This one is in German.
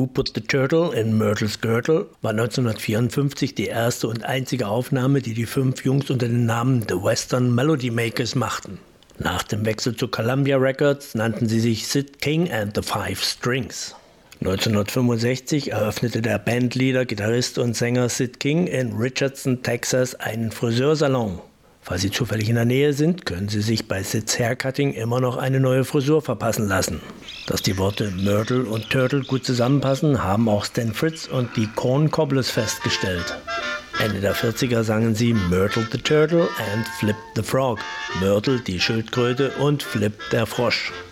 Who Put the Turtle in Myrtles Girdle war 1954 die erste und einzige Aufnahme, die die 5 Jungs unter dem Namen The Western Melody Makers machten. Nach dem Wechsel zu Columbia Records nannten sie sich Sid King and the Five Strings. 1965 eröffnete der Bandleader, Gitarrist und Sänger Sid King in Richardson, Texas, einen Friseursalon. Falls Sie zufällig in der Nähe sind, können Sie sich bei Sids Haircutting immer noch eine neue Frisur verpassen lassen. Dass die Worte Myrtle und Turtle gut zusammenpassen, haben auch Stan Fritz und die Corn Cobblers festgestellt. Ende der 40er sangen sie Myrtle the Turtle and Flip the Frog, Myrtle die Schildkröte und Flip der Frosch.